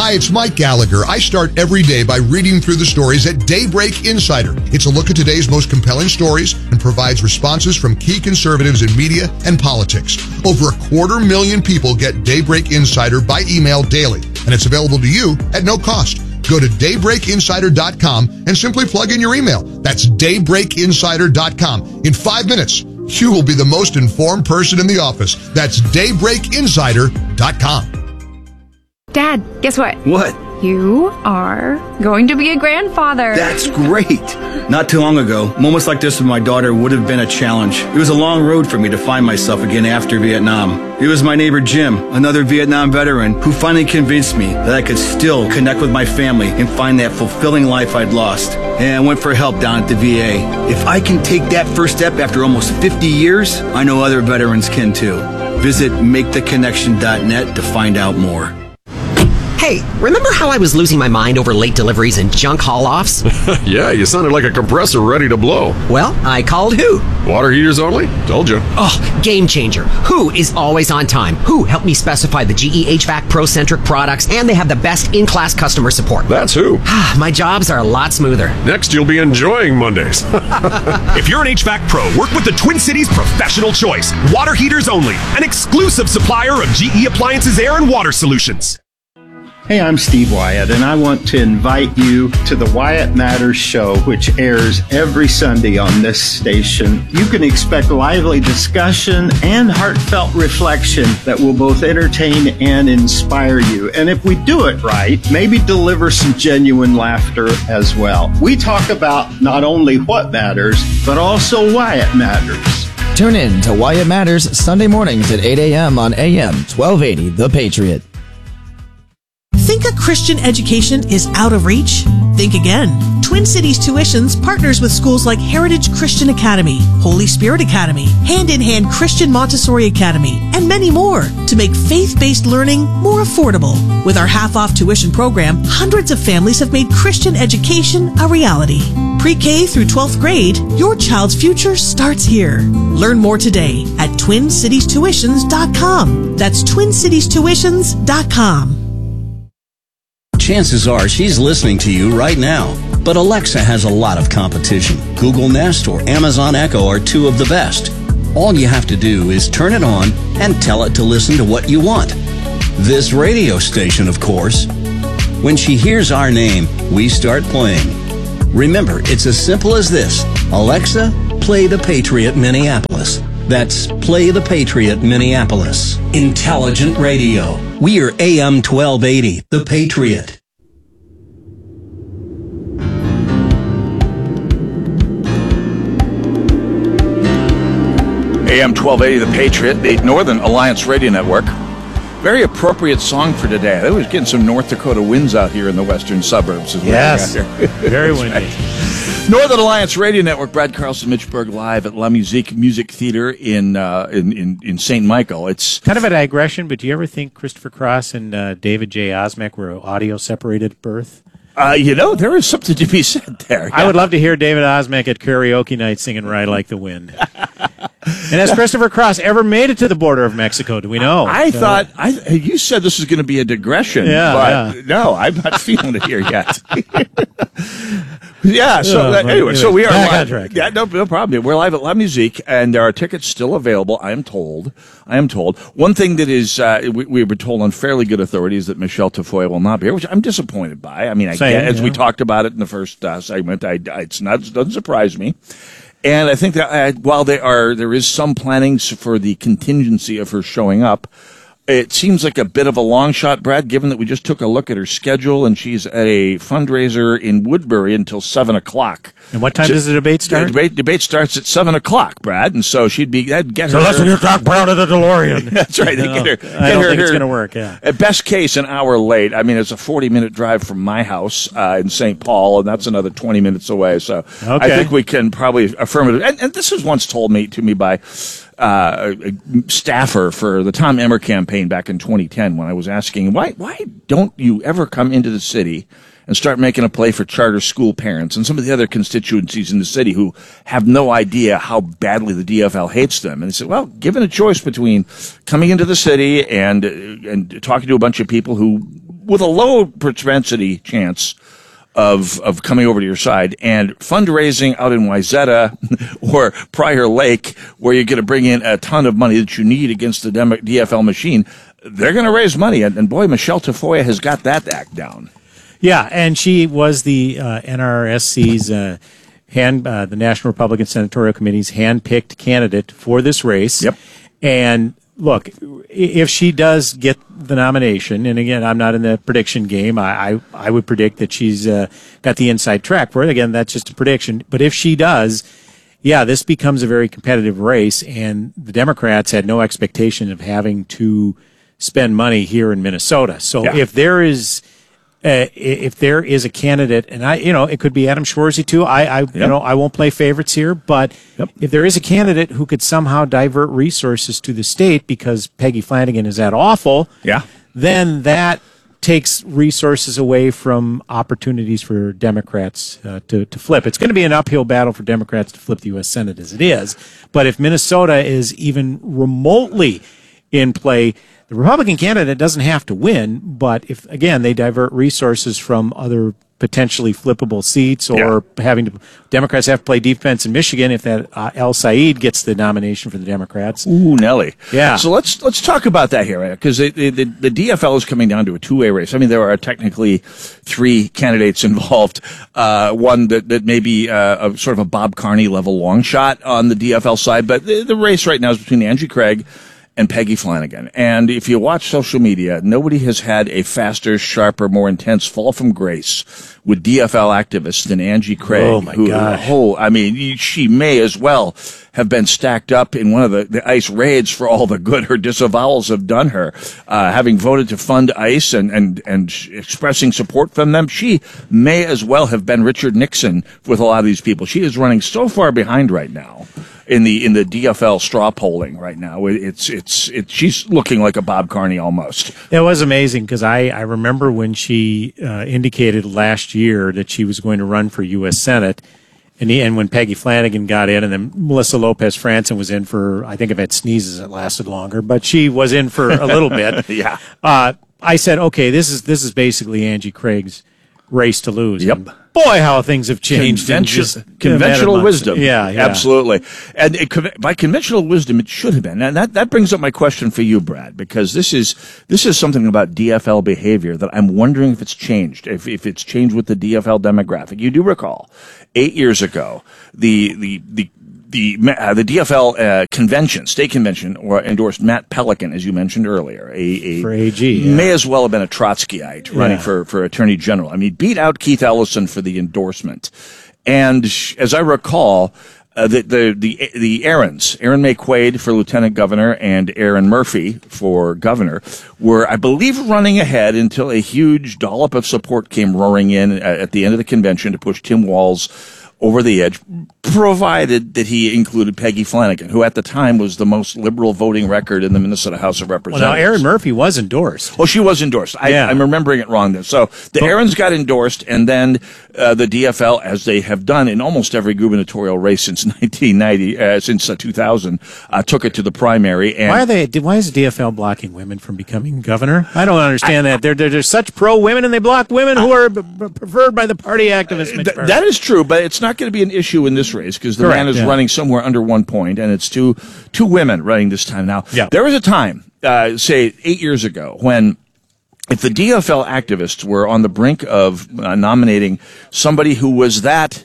Hi, it's Mike Gallagher. I start every day by reading through the stories at Daybreak Insider. It's a look at today's most compelling stories and provides responses from key conservatives in media and politics. Over 250,000 people get Daybreak Insider by email daily, and it's available to you at no cost. Go to daybreakinsider.com and simply plug in your email. That's daybreakinsider.com. In 5 minutes, you will be the most informed person in the office. That's daybreakinsider.com. Dad, guess what? What? You are going to be a grandfather. That's great. Not too long ago, moments like this with my daughter would have been a challenge. It was a long road for me to find myself again after Vietnam. It was my neighbor Jim, another Vietnam veteran, who finally convinced me that I could still connect with my family and find that fulfilling life I'd lost. And I went for help down at the VA. If I can take that first step after almost 50 years, I know other veterans can too. Visit maketheconnection.net to find out more. Hey, remember how I was losing my mind over late deliveries and junk haul-offs? Yeah, you sounded like a compressor ready to blow. Well, I called Who. Water heaters only? Told you. Oh, game changer. Who is always on time. Who helped me specify the GE HVAC Pro-Centric products, and they have the best in-class customer support. That's Who. My jobs are a lot smoother. Next, you'll be enjoying Mondays. If you're an HVAC pro, work with the Twin Cities Professional Choice. Water heaters only. An exclusive supplier of GE Appliances Air and Water Solutions. Hey, I'm Steve Wyatt, and I want to invite you to the Wyatt Matters Show, which airs every Sunday on this station. You can expect lively discussion and heartfelt reflection that will both entertain and inspire you. And if we do it right, maybe deliver some genuine laughter as well. We talk about not only what matters, but also why it matters. Tune in to Why It Matters Sunday mornings at 8 a.m. on AM 1280 The Patriot. Think a Christian education is out of reach? Think again. Twin Cities Tuitions partners with schools like Heritage Christian Academy, Holy Spirit Academy, Hand in Hand Christian Montessori Academy, and many more to make faith-based learning more affordable. With our half-off tuition program, hundreds of families have made Christian education a reality. Pre-K through 12th grade, your child's future starts here. Learn more today at TwinCitiesTuitions.com. That's TwinCitiesTuitions.com. Chances are she's listening to you right now. But Alexa has a lot of competition. Google Nest or Amazon Echo are two of the best. All you have to do is turn it on and tell it to listen to what you want. This radio station, of course. When she hears our name, we start playing. Remember, it's as simple as this. Alexa, play The Patriot Minneapolis. That's Play The Patriot Minneapolis. Intelligent radio. We are AM 1280, The Patriot. AM 1280, The Patriot, the Northern Alliance Radio Network. Very appropriate song for today. I was getting some North Dakota winds out here in the western suburbs. Yes, very windy. Right. Northern Alliance Radio Network. Brad Carlson, Mitch Berg, live at La Musique Music Theater in St. Michael. It's kind of a digression, but do you ever think Christopher Cross and David J. Osmek were audio separated at birth? There is something to be said there. Yeah. I would love to hear David Osmek at karaoke night singing Ride Like the Wind. And has Christopher Cross ever made it to the border of Mexico? Do we know? I thought you said this was going to be a digression, no, I'm not feeling it here yet. Yeah, so anyway, so we are live. Yeah, no problem. We're live at La Musique, and there are tickets still available, I am told. One thing that is, we were told on fairly good authority is that Michelle Tafoya will not be here, which I'm disappointed by. I mean, as we talked about it in the first segment, it doesn't surprise me. And I think that while there is some planning for the contingency of her showing up, it seems like a bit of a long shot, Brad, given that we just took a look at her schedule and she's at a fundraiser in Woodbury until 7 o'clock. And what time does the debate start? The debate starts at 7 o'clock, Brad, and so that'd get her. So that's when you talk Brown to the DeLorean. That's right. I don't think it's going to work, yeah. At best case, an hour late. I mean, it's a 40-minute drive from my house in St. Paul, and that's another 20 minutes away. So I think we can probably affirmative. And this was once told to me by a staffer for the Tom Emmer campaign back in 2010 when I was asking, why don't you ever come into the city and start making a play for charter school parents and some of the other constituencies in the city who have no idea how badly the DFL hates them? And they said, well, given a choice between coming into the city and talking to a bunch of people who with a low propensity chance of coming over to your side, and fundraising out in Wayzata or Prior Lake, where you're going to bring in a ton of money that you need against the DFL machine, they're going to raise money. And boy, Michelle Tafoya has got that act down. Yeah, and she was the NRSC's the National Republican Senatorial Committee's hand-picked candidate for this race. Yep. And look, if she does get the nomination, and again, I'm not in the prediction game, I would predict that she's got the inside track for it. Again, that's just a prediction. But if she does, yeah, this becomes a very competitive race, and the Democrats had no expectation of having to spend money here in Minnesota. So if there is a candidate, and it could be Adam Schwarzy too. I won't play favorites here, but if there is a candidate who could somehow divert resources to the state because Peggy Flanagan is that awful, then that takes resources away from opportunities for Democrats to flip. It's going to be an uphill battle for Democrats to flip the U.S. Senate as it is. But if Minnesota is even remotely in play, the Republican candidate doesn't have to win, but if, again, they divert resources from other potentially flippable seats or Democrats have to play defense in Michigan if that El Said gets the nomination for the Democrats. Ooh, Nelly. Yeah. So let's talk about that here, because the DFL is coming down to a two-way race. I mean, there are technically three candidates involved. One that may be a sort of a Bob Carney level long shot on the DFL side, but the race right now is between Angie Craig and Peggy Flanagan. And if you watch social media, nobody has had a faster, sharper, more intense fall from grace with DFL activists than Angie Craig. Oh, my gosh. I mean, she may as well have been stacked up in one of the ICE raids for all the good her disavowals have done her. Having voted to fund ICE and expressing support from them, she may as well have been Richard Nixon with a lot of these people. She is running so far behind right now in the DFL straw polling right now. She's looking like a Bob Carney almost. It was amazing because I remember when she indicated last year that she was going to run for U.S. Senate, and when Peggy Flanagan got in, and then Melissa Lopez Franson was in for, I think if it sneezes it lasted longer, but she was in for a little bit. Yeah. I said, okay, this is basically Angie Craig's race to lose. Yep. And boy, how things have changed. Conventional wisdom. Yeah, absolutely. And by conventional wisdom, it should have been. And that brings up my question for you, Brad, because this is something about DFL behavior that I'm wondering if it's changed, if it's changed with the DFL demographic. You do recall 8 years ago, the DFL convention, state convention, endorsed Matt Pelican, as you mentioned earlier, for AG. May as well have been a Trotskyite running for Attorney General. I mean, beat out Keith Ellison for the endorsement. And as I recall, the Aarons, Aaron May Quaid for Lieutenant Governor and Aaron Murphy for Governor, were, I believe, running ahead until a huge dollop of support came roaring in at the end of the convention to push Tim Walz over the edge, provided that he included Peggy Flanagan, who at the time was the most liberal voting record in the Minnesota House of Representatives. Well, now Aaron Murphy was endorsed. Oh, she was endorsed. I'm remembering it wrong then. So the Aarons got endorsed, and then the DFL, as they have done in almost every gubernatorial race since 1990, since 2000, took it to the primary. And why is the DFL blocking women from becoming governor? I don't understand that. They're such pro-women, and they block women who are preferred by the party activists. That is true, but it's not going to be an issue in this race because the man is running somewhere under 1 point, and it's two women running this time. Now, there was a time, say 8 years ago, when if the DFL activists were on the brink of nominating somebody who was that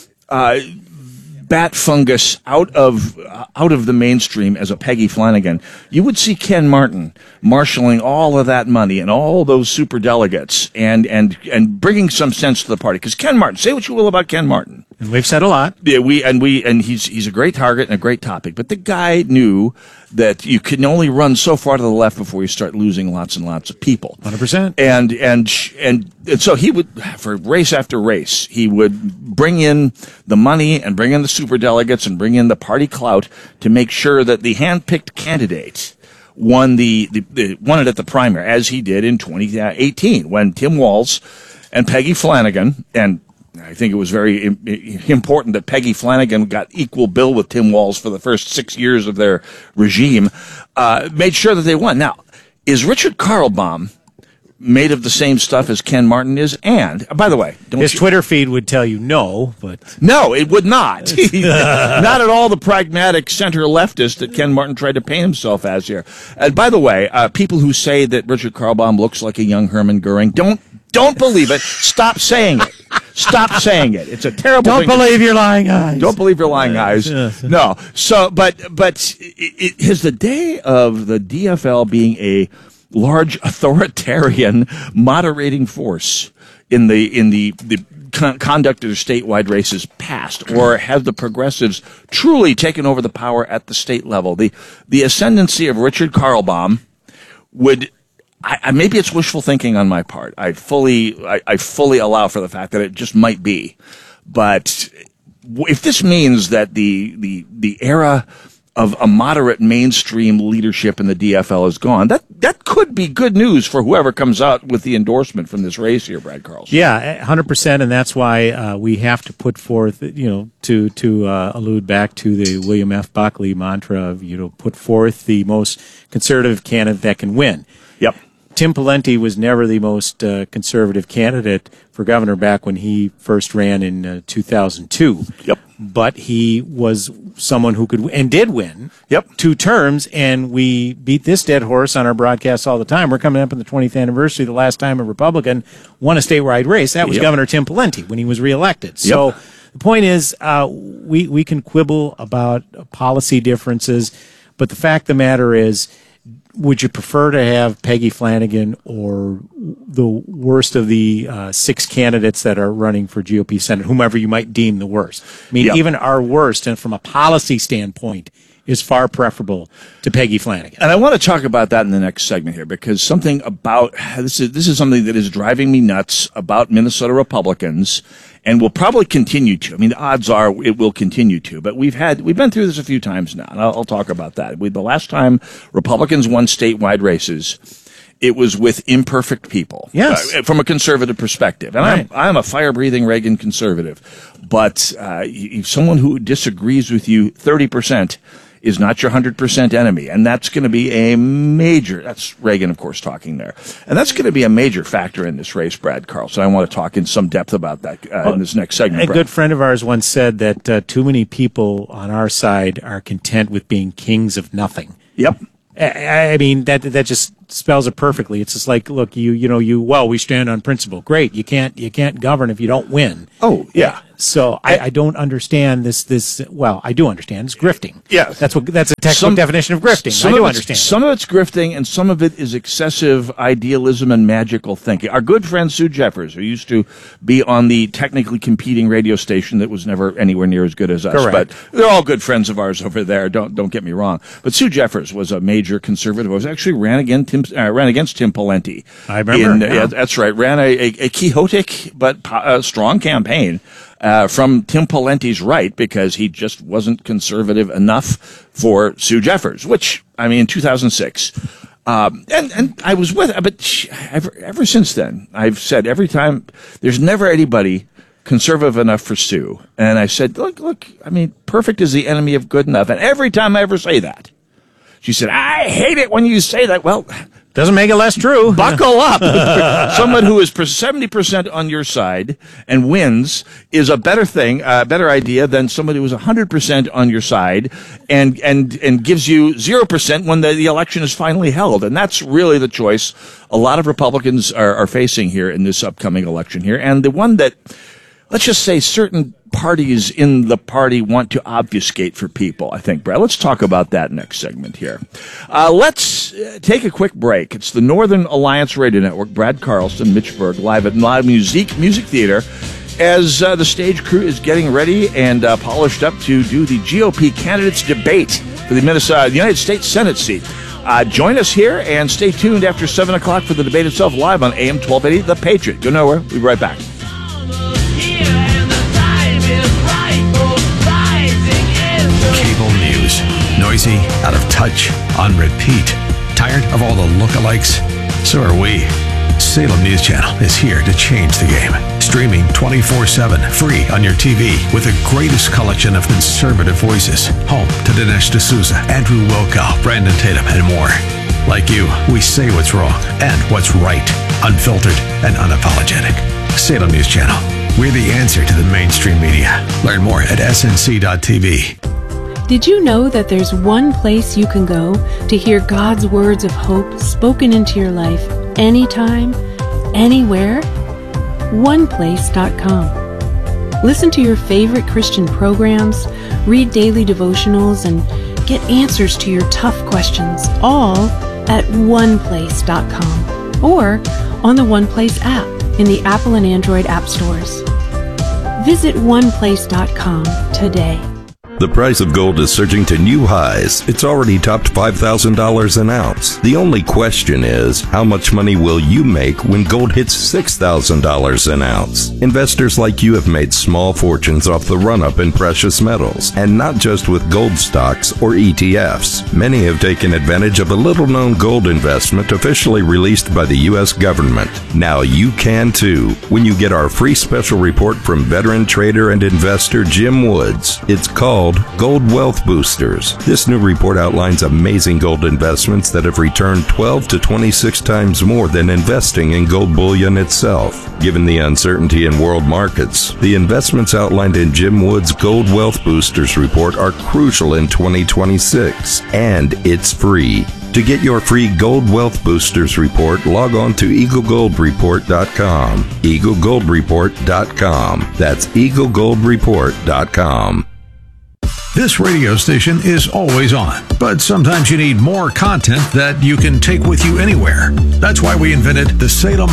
bat fungus out of the mainstream as a Peggy Flanagan, you would see Ken Martin marshaling all of that money and all those super delegates and bringing some sense to the party. Because Ken Martin, say what you will about Ken Martin, and we've said a lot. Yeah, he's a great target and a great topic. But the guy knew that you can only run so far to the left before you start losing lots and lots of people. 100%. And so he would, for race after race, he would bring in the money and bring in the superdelegates and bring in the party clout to make sure that the hand-picked candidate won won it at the primary, as he did in 2018 when Tim Walz and Peggy Flanagan, and I think it was very important that Peggy Flanagan got equal bill with Tim Walz for the first 6 years of their regime, made sure that they won. Now, is Richard Karlbaum made of the same stuff as Ken Martin is? And, by the way, his Twitter feed would tell you no, but... No, it would not. Not at all the pragmatic center leftist that Ken Martin tried to paint himself as here. And by the way, people who say that Richard Karlbaum looks like a young Hermann Goering, don't believe it. Stop saying it. Stop saying it. It's a terrible thing. Don't believe your lying eyes. Don't believe your lying eyes. No. So, but it is the day of the DFL being a large authoritarian moderating force in the conduct of the statewide races past, or have the progressives truly taken over the power at the state level? The ascendancy of Richard Karlbaum would... maybe it's wishful thinking on my part. I fully allow for the fact that it just might be. But if this means that the era of a moderate mainstream leadership in the DFL is gone, that could be good news for whoever comes out with the endorsement from this race here, Brad Carlson. Yeah, 100%, and that's why we have to put forth, to allude back to the William F. Buckley mantra of, put forth the most conservative candidate that can win. Yep. Tim Pawlenty was never the most conservative candidate for governor back when he first ran in 2002. Yep. But he was someone who could and did win 2 terms, and we beat this dead horse on our broadcasts all the time. We're coming up on the 20th anniversary. The last time a Republican won a statewide race, that was Governor Tim Pawlenty when he was reelected. So the point is, we can quibble about policy differences, but the fact of the matter is, would you prefer to have Peggy Flanagan or the worst of the 6 candidates that are running for GOP Senate, whomever you might deem the worst? I mean, even our worst, and from a policy standpoint, is far preferable to Peggy Flanagan. And I want to talk about that in the next segment here, because something about this is something that is driving me nuts about Minnesota Republicans, and will probably continue to. I mean, the odds are it will continue to. But we've been through this a few times now, and I'll talk about that. The last time Republicans won statewide races, it was with imperfect people. Yes. From a conservative perspective. And right. I'm a fire-breathing Reagan conservative. But if someone who disagrees with you 30% is not your 100% enemy. And that's going to be a major, that's Reagan, of course, talking there. And that's going to be a major factor in this race, Brad Carlson. I want to talk in some depth about that in this next segment. A Brad. good friend of ours once said that too many people on our side are content with being kings of nothing. Yep. I mean, that just spells it perfectly. It's just like, look, we stand on principle. Great. You can't govern if you don't win. Oh, yeah. So I don't understand this. Well, I do understand. It's grifting. Yeah. That's a textbook definition of grifting. I do understand. Some of it's grifting, and some of it is excessive idealism and magical thinking. Our good friend Sue Jeffers, who used to be on the technically competing radio station that was never anywhere near as good as us. Correct. But they're all good friends of ours over there. Don't get me wrong. But Sue Jeffers was a major conservative. Was actually ran against Tim Pawlenty. I remember. Yeah, that's right. Ran a quixotic but strong campaign from Tim Pawlenty's right, because he just wasn't conservative enough for Sue Jeffers, which, I mean, in 2006. And I was with her, but ever since then, I've said every time, there's never anybody conservative enough for Sue. And I said, look, I mean, perfect is the enemy of good enough. And every time I ever say that, she said, I hate it when you say that. Well, doesn't make it less true. Buckle up. Someone who is 70% on your side and wins is a better thing, a better idea than somebody who is 100% on your side and gives you 0% when the election is finally held. And that's really the choice a lot of Republicans are facing here in this upcoming election here. And the one that, let's just say, certain parties in the party want to obfuscate for people, I think, Brad. Let's talk about that next segment here. Let's take a quick break. It's the Northern Alliance Radio Network. Brad Carlson, Mitch Berg, live at Live Music Theater, as the stage crew is getting ready and polished up to do the GOP candidates debate for the United States Senate seat. Join us here and stay tuned after 7 o'clock for the debate itself, live on AM 1280, The Patriot. Go nowhere. We'll be right back. Cable news. Noisy, out of touch, on repeat. Tired of all the lookalikes? So are we. Salem News Channel is here to change the game. Streaming 24/7, free on your TV, with the greatest collection of conservative voices. Home to Dinesh D'Souza, Andrew Wilkow, Brandon Tatum, and more. Like you, we say what's wrong and what's right. unfiltered, and unapologetic. Salem News Channel. We're the answer to the mainstream media. Learn more at snc.tv. Did you know that there's one place you can go to hear God's words of hope spoken into your life anytime, anywhere? OnePlace.com. Listen to your favorite Christian programs, read daily devotionals, and get answers to your tough questions, all at OnePlace.com or on the OnePlace app in the Apple and Android app stores. Visit OnePlace.com today. The price of gold is surging to new highs. It's already topped $5,000 an ounce. The only question is, how much money will you make when gold hits $6,000 an ounce? Investors like you have made small fortunes off the run-up in precious metals, and not just with gold stocks or ETFs. Many have taken advantage of a little-known gold investment officially released by the U.S. government. Now you can too, when you get our free special report from veteran trader and investor Jim Woods. It's called Gold Wealth Boosters. This new report outlines amazing gold investments that have returned 12 to 26 times more than investing in gold bullion itself. Given the uncertainty in world markets, the investments outlined in Jim Woods' Gold Wealth Boosters report are crucial in 2026, and it's free. To get your free Gold Wealth Boosters report, log on to EagleGoldReport.com. EagleGoldReport.com. That's EagleGoldReport.com. This radio station is always on, but sometimes you need more content that you can take with you anywhere. That's why we invented the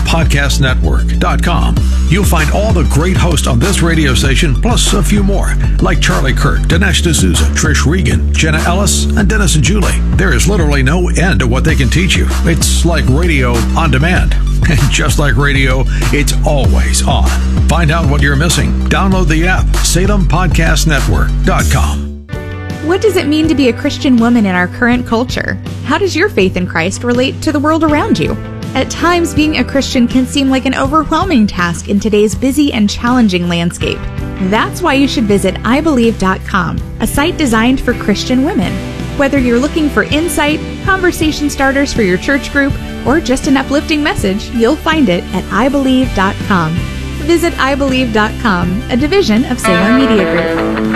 SalemPodcastNetwork.com. You'll find all the great hosts on this radio station, plus a few more, like Charlie Kirk, Dinesh D'Souza, Trish Regan, Jenna Ellis, and Dennis and Julie. There is literally no end to what they can teach you. It's like radio on demand. And just like radio, it's always on. Find out what you're missing. Download the app, SalemPodcastNetwork.com. What does it mean to be a Christian woman in our current culture? How does your faith in Christ relate to the world around you? At times, being a Christian can seem like an overwhelming task in today's busy and challenging landscape. That's why you should visit iBelieve.com, a site designed for Christian women. Whether you're looking for insight, conversation starters for your church group, or just an uplifting message, you'll find it at iBelieve.com. Visit iBelieve.com, a division of Salem Media Group.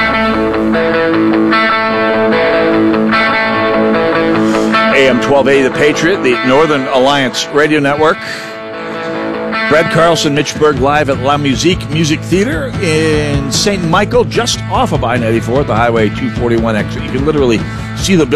AM 1280 The Patriot, the Northern Alliance Radio Network. Brad Carlson, Mitch Berg, live at La Musique Music Theater in St. Michael, just off of I-94 at the Highway 241 exit. You can literally see the building.